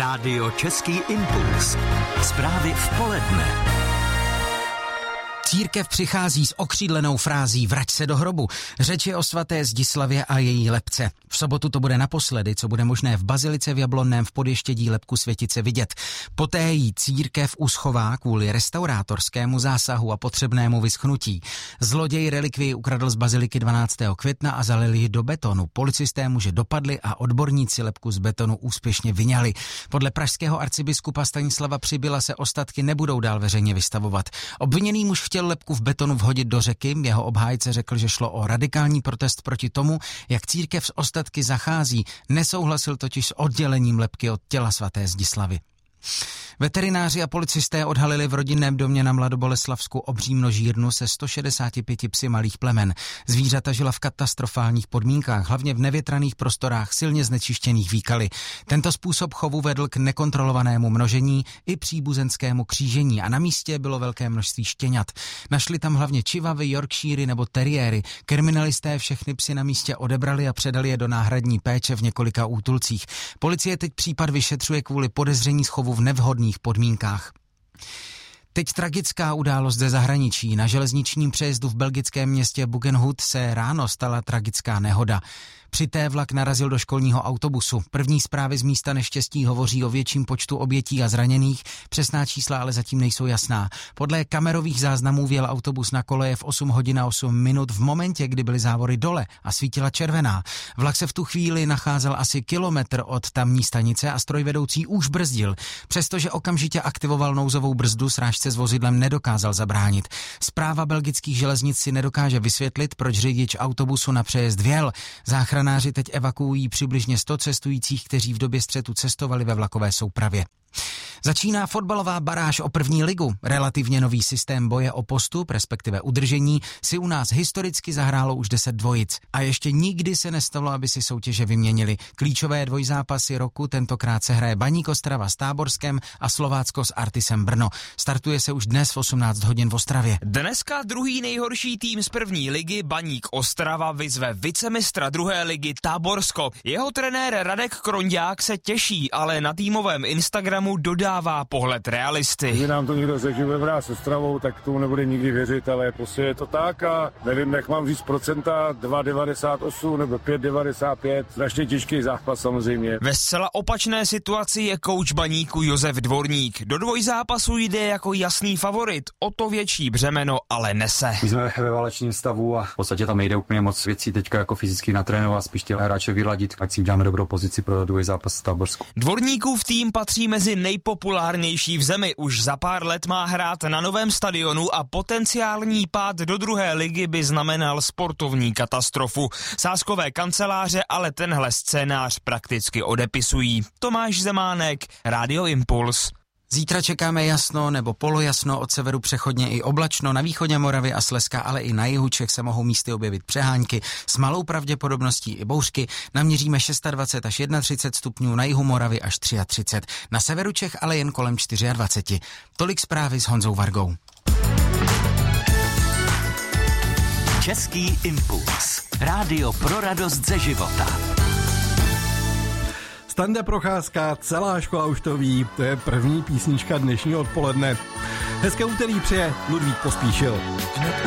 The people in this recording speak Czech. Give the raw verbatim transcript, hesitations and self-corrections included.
Rádio Český impuls. Zprávy v poledne. Církev přichází s okřídlenou frází vrať se do hrobu. Řeč je o svaté Zdislavě a její lebce. V sobotu to bude naposledy, co bude možné v bazilice v Jablonném v Podještědí lebku světice vidět. Poté jí církev uschová kvůli restaurátorskému zásahu a potřebnému vyschnutí. Zloděj relikvii ukradl z baziliky dvanáctého května a zalil ji do betonu. Policisté muže dopadli a odborníci lebku z betonu úspěšně vyňali. Podle pražského arcibiskupa Stanislava Přibyla se ostatky nebudou dál veřejně vystavovat. Obviněný muž chtěl lebku v betonu vhodit do řeky, jeho obhájce řekl, že šlo o radikální protest proti tomu, jak církev s ostatky zachází, nesouhlasil totiž s oddělením lebky od těla svaté Zdislavy. Veterináři a policisté odhalili v rodinném domě na Mladoboleslavsku obří množírnu se sto šedesáti pěti psy malých plemen. Zvířata žila v katastrofálních podmínkách, hlavně v nevětraných prostorách silně znečištěných výkaly. Tento způsob chovu vedl k nekontrolovanému množení i příbuzenskému křížení a na místě bylo velké množství štěňat. Našli tam hlavně čivavy, yorkshiry nebo teriéry. Kriminalisté všechny psy na místě odebrali a předali je do náhradní péče v několika útulcích. Policie teď případ vyšetřuje kvůli podezření z chovu v nevhodných podmínkách. Teď tragická událost ze zahraničí. Na železničním přejezdu v belgickém městě Buggenhout se ráno stala tragická nehoda. Při té vlak narazil do školního autobusu. První zprávy z místa neštěstí hovoří o větším počtu obětí a zraněných, přesná čísla ale zatím nejsou jasná. Podle kamerových záznamů vjel autobus na koleje v osm hodin a osm minut v momentě, kdy byly závory dole a svítila červená. Vlak se v tu chvíli nacházel asi kilometr od tamní stanice a strojvedoucí už brzdil. Přestože okamžitě aktivoval nouzovou brzdu, srážce s vozidlem nedokázal zabránit. Správa belgických železnic si nedokáže vysvětlit, proč řidič autobusu na přejezd vjel. Záchranáři teď evakuují přibližně sto cestujících, kteří v době střetu cestovali ve vlakové soupravě. Začíná fotbalová baráž o první ligu. Relativně nový systém boje o postup, respektive udržení, si u nás historicky zahrálo už deset dvojic. A ještě nikdy se nestalo, aby si soutěže vyměnili. Klíčové dvojzápasy roku tentokrát se hraje Baník Ostrava s Táborskem a Slovácko s Artisem Brno. Startuje se už dnes v osmnáct hodin v Ostravě. Dneska druhý nejhorší tým z první ligy Baník Ostrava vyzve vicemistra druhé ligy Táborsko. Jeho trenér Radek Kronďák se těší, ale na týmovém Instagramu dodává pohled realisty. Kdyby nám to někdo řekl, že bude hrát s Ostravou, tak tomu nebude nikdy věřit, ale prostě je to tak a nevím, jak mám říct procenta, dva devadesát osm nebo pět devadesát pět, strašně těžký zápas samozřejmě. Ve zcela opačné situaci je kouč Baníku Josef Dvorník. Do dvojzápasu jde jako jasný favorit, o to větší břemeno ale nese. My jsme ve válečném stavu a v podstatě tam nejde úplně moc věcí teďka jako fyzicky natrénovat, spíš těla hráče vyladit, ať si uděláme dobrou pozici pro dvojzápas v Táborsku. Dvorníkův tým patří mezi nejpopulárnější v zemi. Už za pár let má hrát na novém stadionu a potenciální pád do druhé ligy by znamenal sportovní katastrofu. Sázkové kanceláře ale tenhle scénář prakticky odepisují. Tomáš Zemánek, Rádio Impuls. Zítra čekáme jasno nebo polojasno, od severu přechodně i oblačno, na východě Moravy a Slezska, ale i na jihu Čech se mohou místy objevit přehánky, s malou pravděpodobností i bouřky, naměříme dvacet šest až třicet jedna stupňů, na jihu Moravy až třicet tři, na severu Čech ale jen kolem dvacet čtyři. Tolik zprávy s Honzou Vargou. Český impuls. Rádio pro radost ze života. Standa Procházka, celá škola už to ví, to je první písnička dnešního odpoledne. Hezké úterý přeje Ludvík Pospíšil.